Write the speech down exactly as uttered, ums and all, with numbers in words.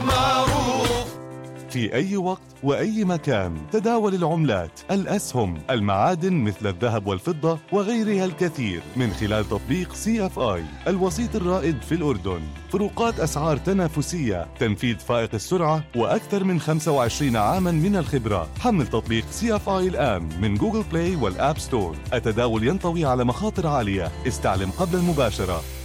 معروف. في أي وقت وأي مكان تداول العملات، الأسهم، المعادن مثل الذهب والفضة وغيرها الكثير من خلال تطبيق سي اف آي الوسيط الرائد في الأردن. فروقات أسعار تنافسية، تنفيذ فائق السرعة، وأكثر من خمسة وعشرين عاما من الخبرة. حمل تطبيق سي اف آي الآن من جوجل بلاي والآب ستور. التداول ينطوي على مخاطر عالية، استعلم قبل المباشرة.